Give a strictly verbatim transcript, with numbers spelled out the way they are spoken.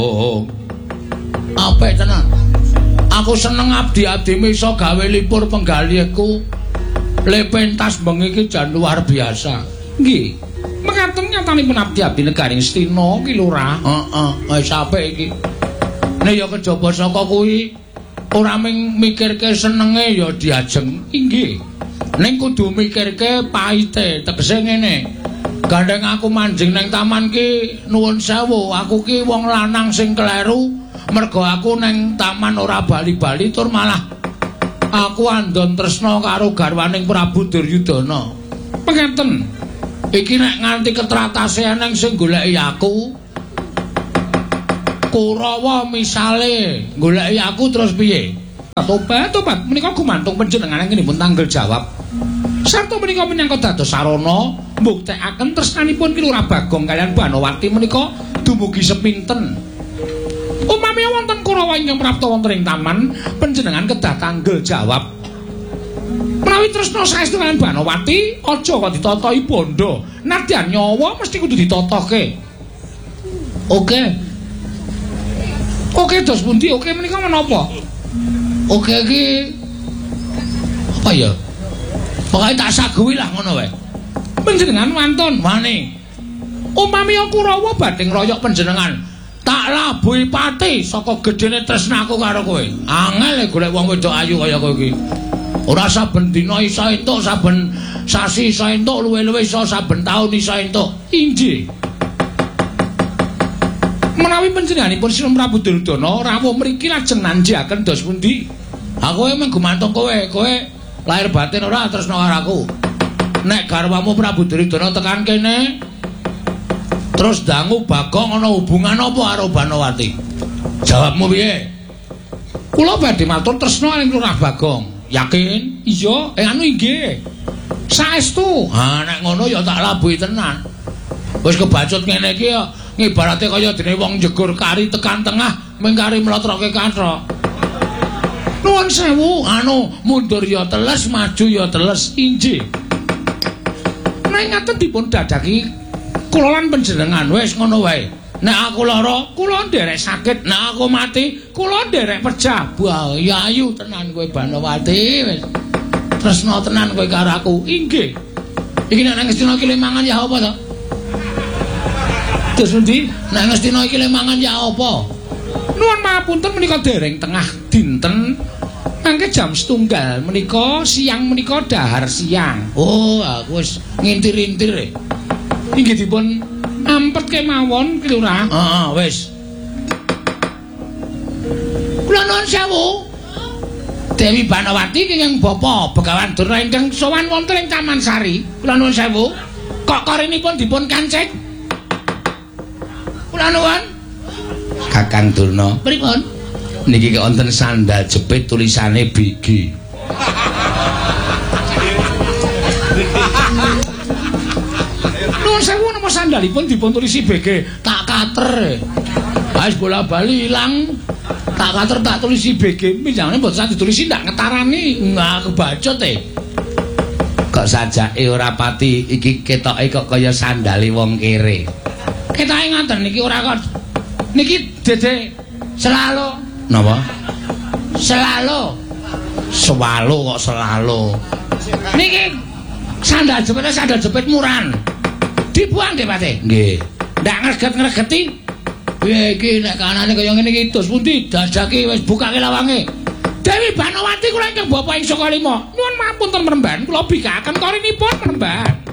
Oh. Apik tenan. Aku seneng abdi-abdi iso gawe lipur penggalihku. Le pentas bengi iki jan luar biasa. Nggih. Mekaten nyatanipun abdi-abdi Negaring Stina ki Lurah. Heeh, wis apik iki. Nek ya kejaba saka kuwi ora ming mikirke senenge ya diajeng. Inggih. Ning kudu mikirke pahite, tegese ngene. Gandeng aku manjing nang taman ki nuwun sewu, aku ki wong lanang sing kleru. Mergo aku neng taman ora bali-bali tur malah aku andon tresna karo garwaning Prabu Duryudana. Pengeten. Iki nek nganti ketratase eneng sing goleki aku. Kurawa misale goleki aku terus piye? Tobat, tobat menika gumantung panjenengan ngenipun tanggal jawab. Sarta menika minangka dados sarana mbuktekaken tresnanipun Ki Lurah Bagong kaliyan Banowati menika dumugi sepinten. Upami wonten Kurawa ingkang prapta wonten ing taman, panjenengan kedah tanggel jawab. Menawi tresna saestu kaliyan Banowati, aja kok ditatahi bondo. Nadyan nyawa mesti kudu ditatohke. Oke. Oke, dos pundi? Oke menika menapa? Oke iki apa ya? Pokoke tak saguhi lah ngono wae. Panjenengan wonten wani. Upami Kurawa badhe ngroyok panjenengan. Tak labuhi pati saka gedene tresnaku karo kowe. Angel golek wong wedok ayu kaya kowe iki. Ora saben dina iso entuk, saben sasi iso entuk, luwe-luwe iso saben taun iso entuk. Inggih. Menawi panjenenganipun Sinten Prabu Duryudana rawuh mriki lajeng nanjaken dos pundi? Aku emang gumantung kowe, kowe lahir batin ora tresna karo aku. Nek garwamu Prabu Duryudana tekan kene terus dangu Bagong ana hubungan apa karo Banowati? Jawabmu piye? Kula badhe matur tresna ing Lurah Bagong. Yakin? Iya, eh anu inggih. Saestu. Ha nek ngono ya tak labuhi tenan. Wis kebacut ngene iki ya ngibarate kaya dene wong njegur kari tekan tengah ming kari mlotroke kathok. Nuwun sewu, anu mundur ya teles, maju ya teles. Inggih. Nek ngaten dipun dadaki kula lan panjenengan wis ngono wae. Nek aku lara, kula nderek sakit. Nek aku mati, kula nderek pecah. Wah, ya ayu tenan kowe Banowati wis. Tresna tenan kowe karo aku. Inggih. Iki nek nang Ngastina iki mangan ya apa to? Terus endi? Nek Ngastina iki mangan ya apa? Nuwun mapunten menika dereng tengah dinten. Mangke jam setunggal menika siang menika dahar siang. Oh, aku wis ngintir-intir. Inggih dipun ampet kemawon Ki Lurah. Heeh, wis. Kula nuwun sewu. Dewi Banowati kenging Bapa Begawan Durna ingkang sowan wonten ing Taman Sari. Kula nuwun sewu. Kok korinipun dipun kancing? Kula nuwun. Kakang Durna. Pripun? Niki wonten sandal jepit tulisane B G. Sewu nama sandalipun dipun tulisi B G tak kater. Wis bola bali ilang tak kater tak tulisi B G. Pinjangane mboten saged ditulisi ndak ngetarani. Enggak kebacut e. Kok sajake ora pati iki ketoke kok kaya sandale wong kere. Ketoke ngoten niki ora kok. Niki Dede selalu. Napa? Selalu. Selalu kok selalu. Niki sandal jepit sandal jepit muran. Dibuang nggih Pak. Nggih. Ndak ngreget-ngregeti. Piye iki nek kanane kaya ngene iki dos pundi dadake wis bukake lawange. Dewi Banowati kula ingkang Bapa ing Sukalima. Nuwun mapunten Mremban kula bikaken korinipun Mremban.